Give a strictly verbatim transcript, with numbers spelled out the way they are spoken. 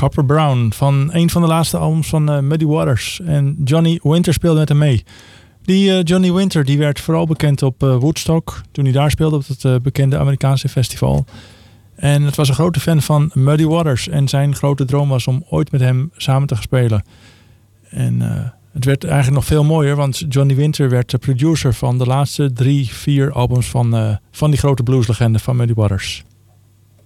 Copper Brown van een van de laatste albums van uh, Muddy Waters. En Johnny Winter speelde met hem mee. Die uh, Johnny Winter die werd vooral bekend op uh, Woodstock, toen hij daar speelde op het uh, bekende Amerikaanse festival. En het was een grote fan van Muddy Waters en zijn grote droom was om ooit met hem samen te gaan spelen. En uh, het werd eigenlijk nog veel mooier, want Johnny Winter werd de producer van de laatste drie, vier albums van, uh, van die grote blueslegende van Muddy Waters.